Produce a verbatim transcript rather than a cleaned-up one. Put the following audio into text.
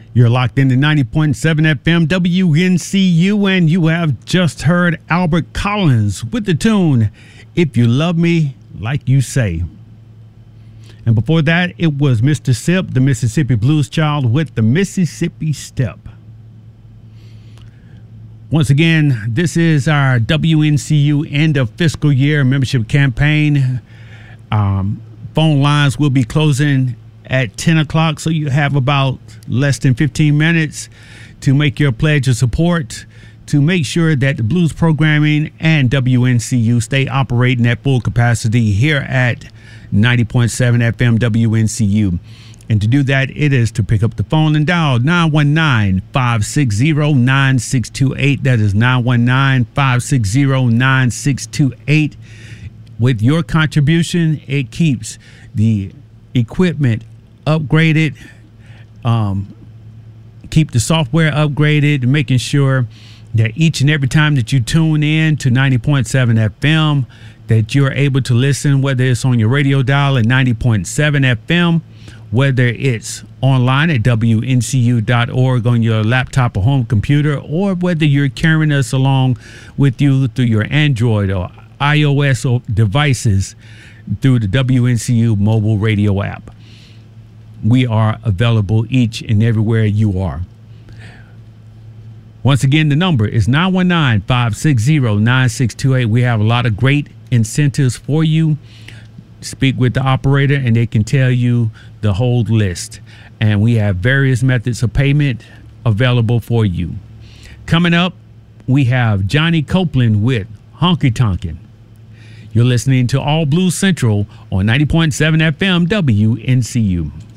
You're locked into ninety point seven F M W N C U, and you have just heard Albert Collins with the tune, If You Love Me Like You Say. And before that, it was Mister Sip, the Mississippi Blues Child, with the Mississippi Step. Once again, this is our W N C U end of fiscal year membership campaign. Um, phone lines will be closing at ten o'clock, so you have about less than fifteen minutes to make your pledge of support to make sure that the blues programming and W N C U stay operating at full capacity here at ninety point seven F M W N C U. And to do that, it is to pick up the phone and dial nine one nine, five six zero, nine six two eight. That is nine one nine, five six zero, nine six two eight. With your contribution, it keeps the equipment upgraded, um, keep the software upgraded, making sure that each and every time that you tune in to ninety point seven F M, that you're able to listen, whether it's on your radio dial at ninety point seven F M, whether it's online at W N C U dot org on your laptop or home computer, or whether you're carrying us along with you through your Android or iOS devices through the W N C U mobile radio app. We are available each and everywhere you are. Once again, the number is nine one nine, five six zero, nine six two eight. We have a lot of great incentives for you. Speak with the operator and they can tell you the whole list. And we have various methods of payment available for you. Coming up, we have Johnny Copeland with Honky Tonkin'. You're listening to All Blues Central on ninety point seven F M W N C U.